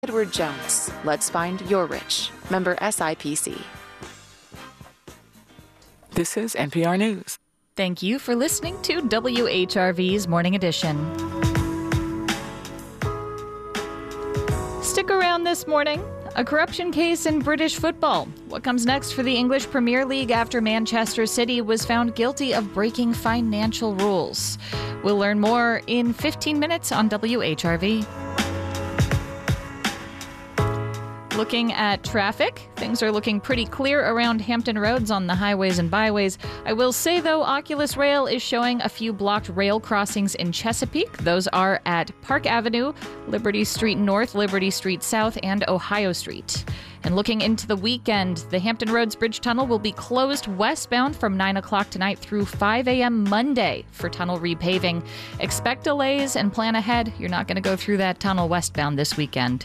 Edward Jones. Let's find your rich. Member SIPC. This is NPR News. Thank you for listening to WHRV's Morning Edition. Stick around this morning. A corruption case in British football. What comes next for the English Premier League after Manchester City was found guilty of breaking financial rules? We'll learn more in 15 minutes on WHRV. Looking at traffic, things are looking pretty clear around Hampton Roads on the highways and byways. I will say, though, Oculus Rail is showing a few blocked rail crossings in Chesapeake. Those are at Park Avenue, Liberty Street North, Liberty Street South, and Ohio Street. And looking into the weekend, the Hampton Roads Bridge Tunnel will be closed westbound from 9 o'clock tonight through 5 a.m. Monday for tunnel repaving. Expect delays and plan ahead. You're not going to go through that tunnel westbound this weekend.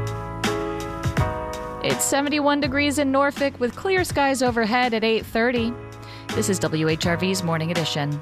It's 71 degrees in Norfolk with clear skies overhead at 8:30. This is WHRV's Morning Edition.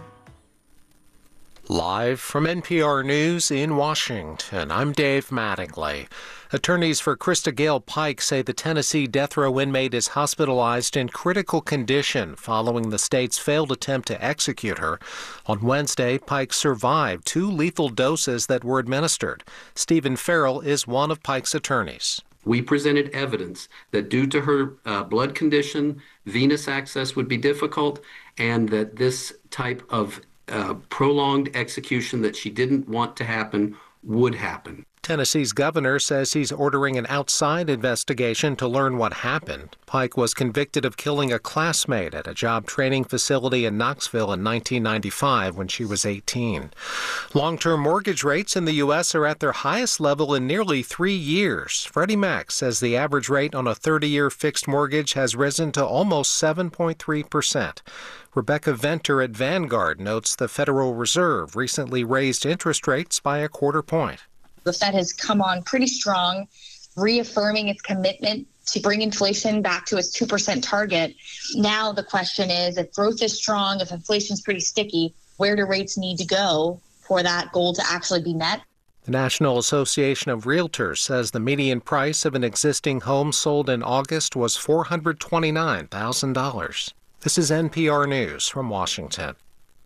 Live from NPR News in Washington, I'm Dave Mattingly. Attorneys for Krista Gale Pike say the Tennessee death row inmate is hospitalized in critical condition following the state's failed attempt to execute her. On Wednesday, Pike survived 2 lethal doses that were administered. Stephen Farrell is one of Pike's attorneys. We presented evidence that due to her blood condition, venous access would be difficult, and that this type of prolonged execution that she didn't want to happen would happen. Tennessee's governor says he's ordering an outside investigation to learn what happened. Pike was convicted of killing a classmate at a job training facility in Knoxville in 1995 when she was 18. Long-term mortgage rates in the U.S. are at their highest level in nearly 3 years. Freddie Mac says the average rate on a 30-year fixed mortgage has risen to almost 7.3%. Rebecca Venter at Vanguard notes the Federal Reserve recently raised interest rates by a quarter point. The Fed has come on pretty strong, reaffirming its commitment to bring inflation back to its 2% target. Now the question is, if growth is strong, if inflation's pretty sticky, where do rates need to go for that goal to actually be met? The National Association of Realtors says the median price of an existing home sold in August was $429,000. This is NPR News from Washington.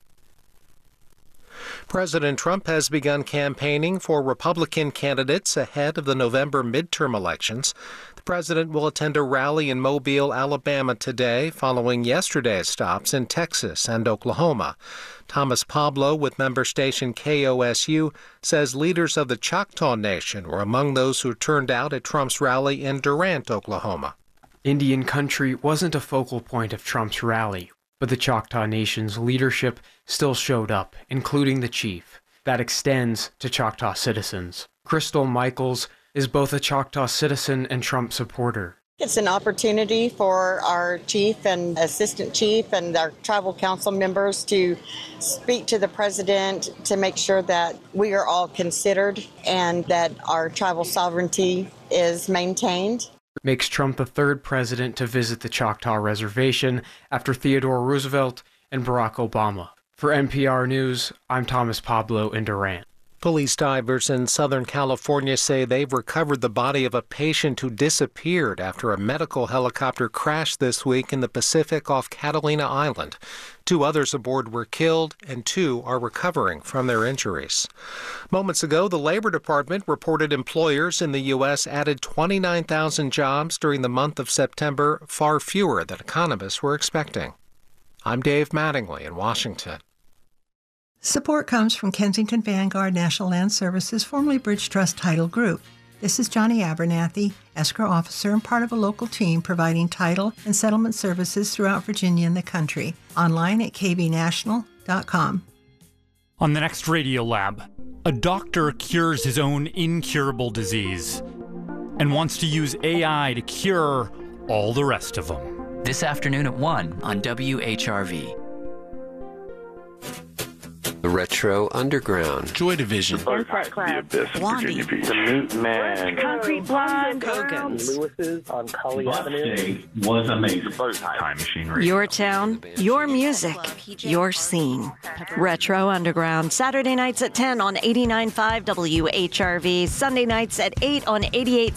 President Trump has begun campaigning for Republican candidates ahead of the November midterm elections. The president will attend a rally in Mobile, Alabama today, following yesterday's stops in Texas and Oklahoma. Thomas Pablo with member station KOSU says leaders of the Choctaw Nation were among those who turned out at Trump's rally in Durant, Oklahoma. Indian country wasn't a focal point of Trump's rally, but the Choctaw Nation's leadership still showed up, including the chief. That extends to Choctaw citizens. Crystal Michaels is both a Choctaw citizen and Trump supporter. It's an opportunity for our chief and assistant chief and our tribal council members to speak to the president to make sure that we are all considered and that our tribal sovereignty is maintained. Makes Trump the third president to visit the Choctaw Reservation after Theodore Roosevelt and Barack Obama. For NPR News, I'm Thomas Pablo in Durant. Police divers in Southern California say they've recovered the body of a patient who disappeared after a medical helicopter crashed this week in the Pacific off Catalina Island. 2 others aboard were killed, and 2 are recovering from their injuries. Moments ago, the Labor Department reported employers in the U.S. added 29,000 jobs during the month of September, far fewer than economists were expecting. I'm Dave Mattingly in Washington. Support comes from Kensington Vanguard National Land Services, formerly Bridge Trust Title Group. This is Johnny Abernathy, escrow officer and part of a local team providing title and settlement services throughout Virginia and the country. Online at kbnational.com. On the next Radiolab, a doctor cures his own incurable disease and wants to use AI to cure all the rest of them. This afternoon at 1 on WHRV. The Retro Underground. Joy Division. The Abyss. Blondie. The Moot Man. Concrete Blonde. Hogan's. Lewis's on Cully Avenue. Was amazing. Time Machine Radio. Your town, your music, your scene. Retro Underground. Saturday nights at 10 on 89.5 WHRV. Sunday nights at 8 on 88.7